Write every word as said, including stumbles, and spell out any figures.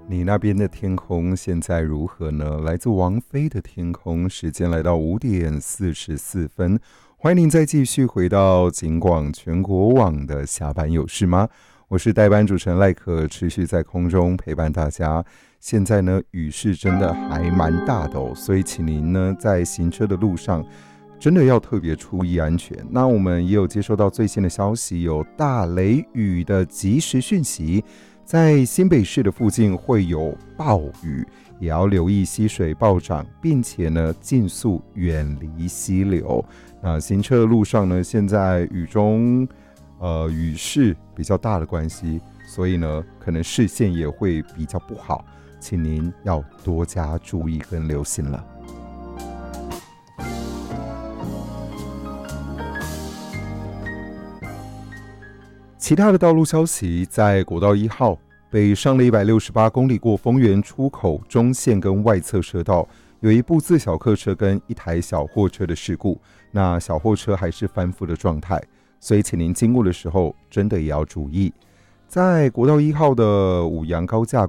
你那边的天空现在如何呢？来自王菲的天空，时间来到五点四十四分，欢迎您再继续回到警广全国网的下班有事吗？我是代班主持人赖可，持续在空中陪伴大家。现在呢，雨势真的还蛮大的哦，所以请您呢在行车的路上真的要特别注意安全。那我们也有接收到最新的消息，有大雷雨的即时讯息。在新北市的附近会有暴雨，也要留意溪水暴涨，并且呢尽速远离溪流。那行车的路上呢，现在雨中呃雨势比较大的关系，所以呢可能视线也会比较不好，请您要多加注意跟留心了。其他的道路消息，在国道一号北上的一百六十八公里过丰原出口中线跟外侧车道，有一部自小客车跟一台小货车的事故，那小货车还是翻覆的状态，所以请您经过的时候真的也要注意。在国道一号的五杨高架